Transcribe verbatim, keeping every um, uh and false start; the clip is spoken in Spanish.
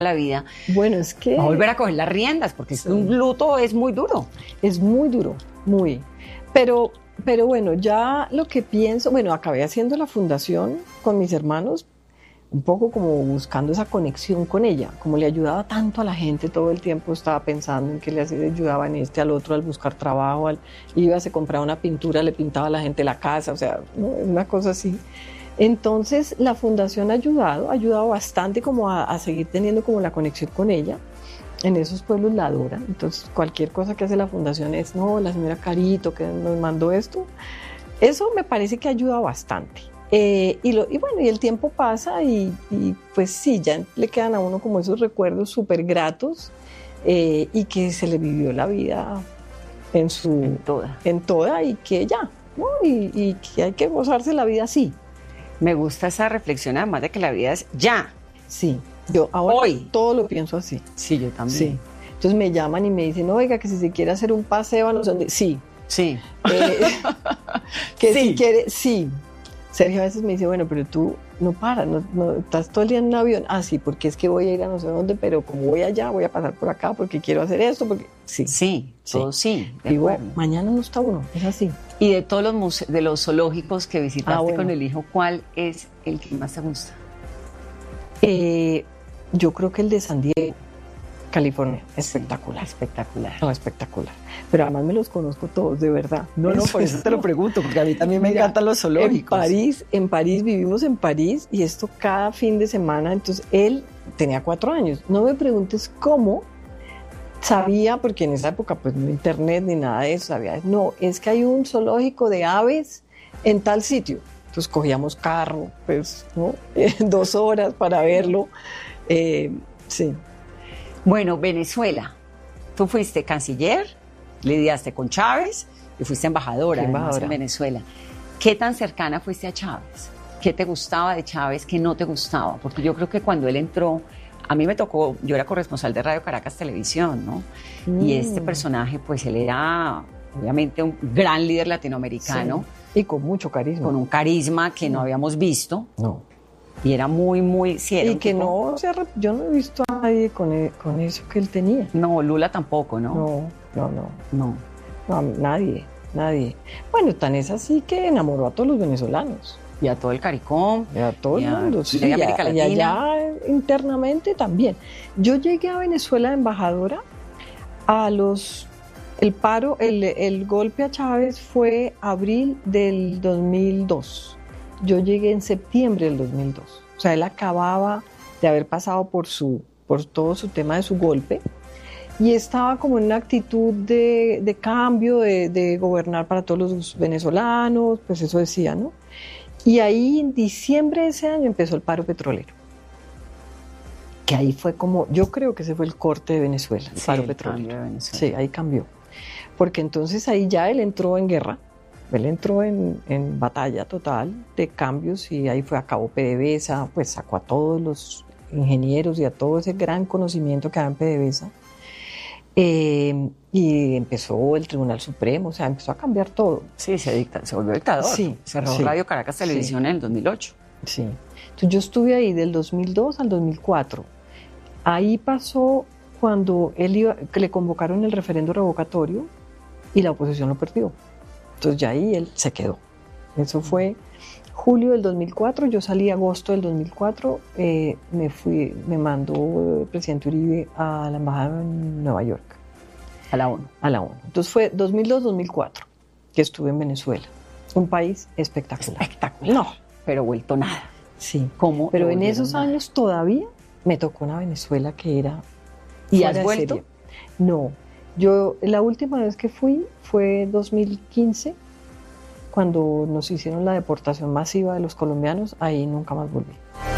la vida, bueno, es que va a volver a coger las riendas, porque sí. un luto es muy duro. Es muy duro, muy. Pero, pero bueno, ya lo que pienso, bueno, acabé haciendo la fundación con mis hermanos, un poco como buscando esa conexión con ella, como le ayudaba tanto a la gente, todo el tiempo estaba pensando en que le ayudaba en este, al otro, al buscar trabajo, al, iba, se compraba una pintura, le pintaba a la gente la casa, o sea, ¿no? Una cosa así. Entonces la fundación ha ayudado, ha ayudado bastante como a, a seguir teniendo como la conexión con ella. En esos pueblos la adoran, entonces cualquier cosa que hace la fundación es, no, la señora Carito que nos mandó esto, eso me parece que ha ayudado bastante. Eh, y, lo, y bueno, y el tiempo pasa y, y pues sí, ya le quedan a uno como esos recuerdos súper gratos eh, y que se le vivió la vida en su... En toda. En toda y que ya, ¿no? Y, y que hay que gozarse la vida así. Me gusta esa reflexión, además de que la vida es ya. Sí, yo ahora Hoy. todo lo pienso así. Sí, yo también. Sí. Entonces me llaman y me dicen, oiga, que si se quiere hacer un paseo a no sé dónde. Sí. Sí. Eh, que Sí. si quiere, sí. Sergio a veces me dice, bueno, pero tú no paras, no, no, estás todo el día en un avión. Ah, sí, porque es que voy a ir a no sé dónde, pero como voy allá, voy a pasar por acá porque quiero hacer esto, porque sí. Sí, todo sí. de Y bueno, acuerdo. mañana no está uno, es así. Y de todos los muse- de los zoológicos que visitaste Ah, bueno. con el hijo, ¿cuál es el que más te gusta? Eh, yo creo que el de San Diego, California, espectacular. Espectacular. No, espectacular. Pero además me los conozco todos, de verdad. No, no, por eso te lo pregunto, porque a mí también me Mira, encantan los zoológicos. En París, en París, vivimos en París y esto cada fin de semana. Entonces él tenía cuatro años. No me preguntes cómo sabía, porque en esa época pues no internet ni nada de eso sabía. No, es que hay un zoológico de aves en tal sitio. Entonces cogíamos carro, pues, ¿no? Dos horas para verlo. Eh, sí. Bueno, Venezuela. Tú fuiste canciller, lidiaste con Chávez y fuiste embajadora, Fui además, embajadora. en Venezuela. ¿Qué tan cercana fuiste a Chávez? ¿Qué te gustaba de Chávez? ¿Qué no te gustaba? Porque yo creo que cuando él entró, a mí me tocó, yo era corresponsal de Radio Caracas Televisión, ¿no? Mm. Y este personaje, pues él era obviamente un gran líder latinoamericano, Sí. Y con mucho carisma. con un carisma que no habíamos visto. No. Y era muy, muy... Sí, era Y un que tipo- no, se arrep- yo no he visto a nadie con, e- con eso que él tenía. No, Lula tampoco, ¿no? No, no, no, No. no, nadie, nadie. Bueno, tan es así que enamoró a todos los venezolanos, Y a todo el CARICOM. y a todo Y el a- mundo, y sí, a y, América a- y Latina. allá internamente también. Yo llegué a Venezuela de embajadora a los... El paro, el, el golpe a Chávez fue abril del dos mil dos. Yo llegué en septiembre del dos mil dos. O sea, él acababa de haber pasado por, su, por todo su tema de su golpe y estaba como en una actitud de, de cambio, de, de gobernar para todos los venezolanos, pues eso decía, ¿no? Y ahí en diciembre de ese año empezó el paro petrolero. Que ahí fue como, yo creo que ese fue el corte de Venezuela, el Sí, paro el petrolero. cambio de Venezuela. Sí, ahí cambió. Porque entonces ahí ya él entró en guerra, él entró en, en batalla total de cambios y ahí fue, acabó PDVSA, pues sacó a todos los ingenieros y a todo ese gran conocimiento que había en PDVSA. Eh, y empezó el Tribunal Supremo, o sea, empezó a cambiar todo. Sí, se, dicta, se volvió dictador. Sí, Cerró sí, Radio Caracas Televisión sí. en el dos mil ocho. Sí. Entonces yo estuve ahí del dos mil dos al dos mil cuatro. Ahí pasó cuando él iba, que le convocaron el referendo revocatorio y la oposición lo perdió. Entonces ya ahí él se quedó. Eso fue julio del dos mil cuatro, yo salí agosto del dos mil cuatro, eh, me fui, me mandó el presidente Uribe a la embajada en Nueva York, A la ONU. a la ONU. Entonces fue dos mil dos dos mil cuatro que estuve en Venezuela. Un país espectacular. Espectacular. No, Pero vuelto nada. sí. ¿Cómo? Pero lo en volvieron esos nada? años todavía me tocó una Venezuela que era... ¿Y fuera has de vuelto? serie. No, yo la última vez que fui fue dos mil quince, cuando nos hicieron la deportación masiva de los colombianos, ahí nunca más volví.